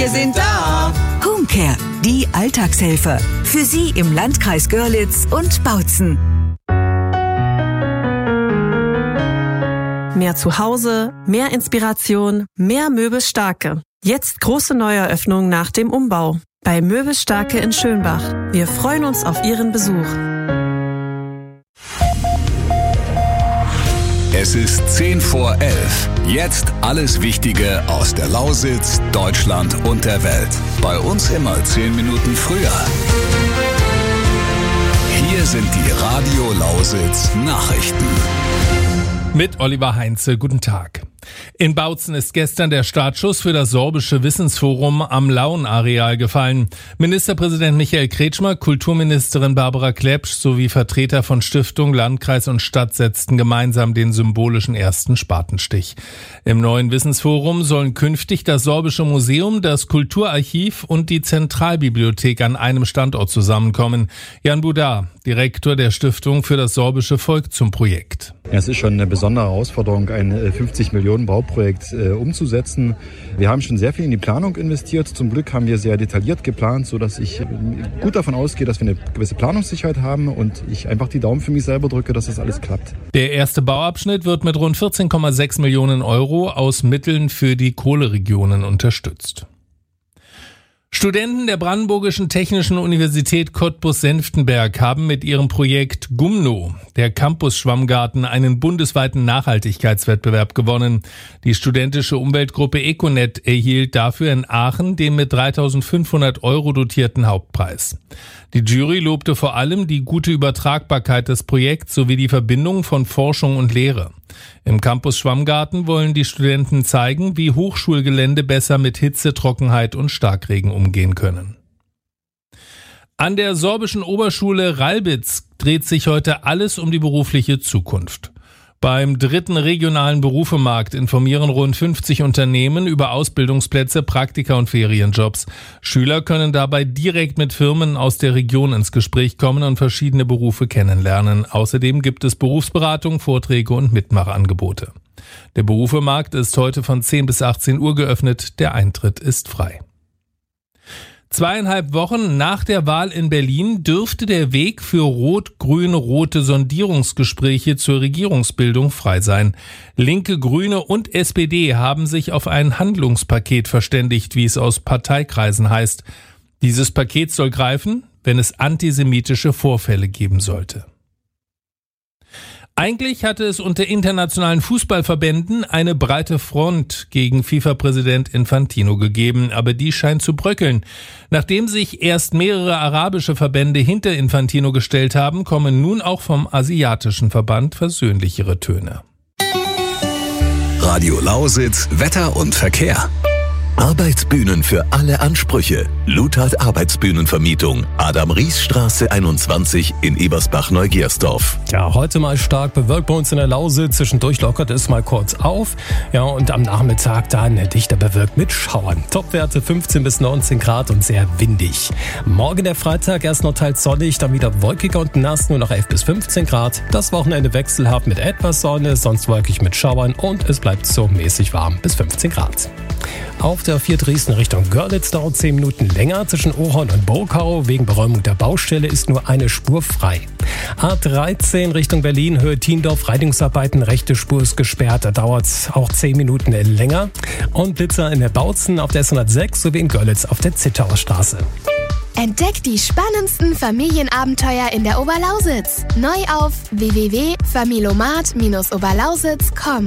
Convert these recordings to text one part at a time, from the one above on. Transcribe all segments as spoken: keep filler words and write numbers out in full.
wir sind da. Homecare, die Alltagshelfer. Für Sie im Landkreis Görlitz und Bautzen. Mehr Zuhause, mehr Inspiration, mehr Möbel Starke. Jetzt große Neueröffnung nach dem Umbau. Bei Möbel Starke in Schönbach. Wir freuen uns auf Ihren Besuch. Es ist zehn vor elf. Jetzt alles Wichtige aus der Lausitz, Deutschland und der Welt. Bei uns immer zehn Minuten früher. Hier sind die Radio Lausitz Nachrichten. Mit Oliver Heinze, guten Tag. In Bautzen ist gestern der Startschuss für das sorbische Wissensforum am Lauen-Areal gefallen. Ministerpräsident Michael Kretschmer, Kulturministerin Barbara Klepsch sowie Vertreter von Stiftung, Landkreis und Stadt setzten gemeinsam den symbolischen ersten Spatenstich. Im neuen Wissensforum sollen künftig das sorbische Museum, das Kulturarchiv und die Zentralbibliothek an einem Standort zusammenkommen. Jan Budar, Direktor der Stiftung für das sorbische Volk, zum Projekt. Ja, es ist schon eine besondere Herausforderung, ein fünfzig Millionen Bauprojekt äh, umzusetzen. Wir haben schon sehr viel in die Planung investiert. Zum Glück haben wir sehr detailliert geplant, sodass ich äh, gut davon ausgehe, dass wir eine gewisse Planungssicherheit haben und ich einfach die Daumen für mich selber drücke, dass das alles klappt. Der erste Bauabschnitt wird mit rund vierzehn Komma sechs Millionen Euro aus Mitteln für die Kohleregionen unterstützt. Studenten der Brandenburgischen Technischen Universität Cottbus-Senftenberg haben mit ihrem Projekt Gumno, der Campus-Schwammgarten, einen bundesweiten Nachhaltigkeitswettbewerb gewonnen. Die studentische Umweltgruppe Econet erhielt dafür in Aachen den mit dreitausendfünfhundert Euro dotierten Hauptpreis. Die Jury lobte vor allem die gute Übertragbarkeit des Projekts sowie die Verbindung von Forschung und Lehre. Im Campus Schwammgarten wollen die Studenten zeigen, wie Hochschulgelände besser mit Hitze, Trockenheit und Starkregen umgehen können. An der sorbischen Oberschule Ralbitz dreht sich heute alles um die berufliche Zukunft. Beim dritten regionalen Berufemarkt informieren rund fünfzig Unternehmen über Ausbildungsplätze, Praktika und Ferienjobs. Schüler können dabei direkt mit Firmen aus der Region ins Gespräch kommen und verschiedene Berufe kennenlernen. Außerdem gibt es Berufsberatung, Vorträge und Mitmachangebote. Der Berufemarkt ist heute von zehn bis achtzehn Uhr geöffnet. Der Eintritt ist frei. Zweieinhalb Wochen nach der Wahl in Berlin dürfte der Weg für rot-grün-rote Sondierungsgespräche zur Regierungsbildung frei sein. Linke, Grüne und S P D haben sich auf ein Handlungspaket verständigt, wie es aus Parteikreisen heißt. Dieses Paket soll greifen, wenn es antisemitische Vorfälle geben sollte. Eigentlich hatte es unter internationalen Fußballverbänden eine breite Front gegen FIFA-Präsident Infantino gegeben, aber die scheint zu bröckeln. Nachdem sich erst mehrere arabische Verbände hinter Infantino gestellt haben, kommen nun auch vom asiatischen Verband versöhnlichere Töne. Radio Lausitz, Wetter und Verkehr. Arbeitsbühnen für alle Ansprüche. Luthard Arbeitsbühnenvermietung. Adam-Ries-Straße einundzwanzig in Ebersbach-Neugersdorf. Ja, heute mal stark bewölkt bei uns in der Lausitz. Zwischendurch lockert es mal kurz auf. Ja, und am Nachmittag dann dichter bewölkt mit Schauern. Topwerte fünfzehn bis neunzehn Grad und sehr windig. Morgen der Freitag erst noch teils sonnig, dann wieder wolkiger und nass, nur noch elf bis fünfzehn Grad. Das Wochenende wechselhaft mit etwas Sonne, sonst wolkig mit Schauern und es bleibt so mäßig warm bis fünfzehn Grad. Auf der vier Dresden Richtung Görlitz dauert zehn Minuten länger. Zwischen Ohorn und Bokau wegen Beräumung der Baustelle ist nur eine Spur frei. A dreizehn Richtung Berlin, Höhe Tiendorf, Reinigungsarbeiten, rechte Spur ist gesperrt. Da dauert es auch zehn Minuten länger. Und Blitzer in der Bautzen auf der S hundertsechs sowie in Görlitz auf der Zittauer Straße. Entdeckt die spannendsten Familienabenteuer in der Oberlausitz. Neu auf w w w punkt familomat Bindestrich oberlausitz punkt com.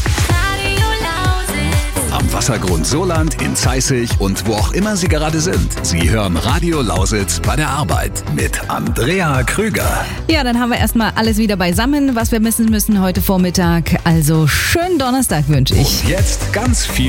Am Wassergrund Soland, in Zeissig und wo auch immer Sie gerade sind. Sie hören Radio Lausitz bei der Arbeit mit Andrea Krüger. Ja, dann haben wir erstmal alles wieder beisammen, was wir wissen müssen heute Vormittag. Also schönen Donnerstag wünsche ich. Und jetzt ganz viel